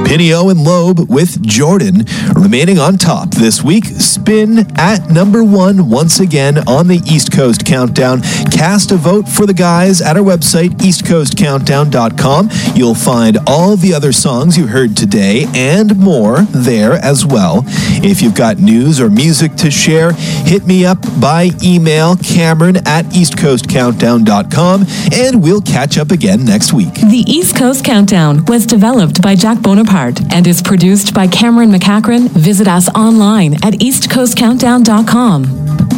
Pinio and Loeb with Jordan remaining on top this week. Spin at number 1 once again on the East Coast Countdown. Cast a vote for the guys at our website, eastcoastcountdown.com. You'll find all the other songs you heard today and more there as well. If you've got news or music to share, hit me up by email, Cameron at eastcoastcountdown.com, and we'll catch up again next week. The East Coast Countdown was developed by Jack Bonaparte and is produced by Cameron McCachran. Visit us online at eastcoastcountdown.com.